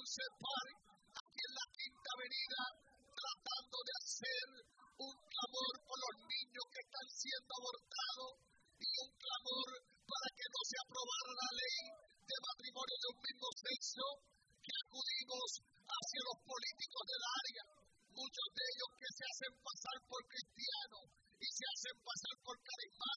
Sunset Park, aquí en la Quinta Avenida, tratando de hacer un clamor por los niños que están siendo abortados y un clamor para que no se aprobara la ley de matrimonio de un mismo sexo, que acudimos hacia los políticos del área, muchos de ellos que se hacen pasar por cristianos y se hacen pasar por carismáticos,